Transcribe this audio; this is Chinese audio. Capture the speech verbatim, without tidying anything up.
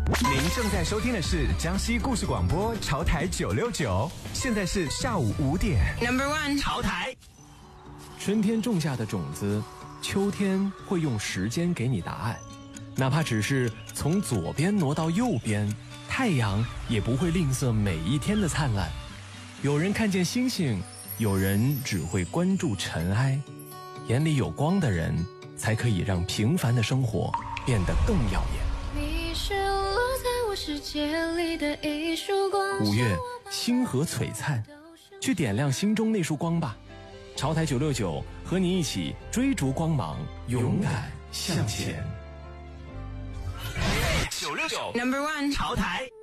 您正在收听的是江西故事广播潮台九六九，现在是下午五点。 Number one， 潮台。 春天种下的种子，秋天会用时间给你答案。哪怕只是从左边挪到右边，太阳也不会吝啬每一天的灿烂。有人看见星星，有人只会关注尘埃。眼里有光的人，才可以让平凡的生活变得更耀眼。 你是落在我世界里的一束光。 五月，星河璀璨，去点亮心中那束光吧。潮台九六九和你一起追逐光芒，勇敢向前。 九六九 Number one， 潮台。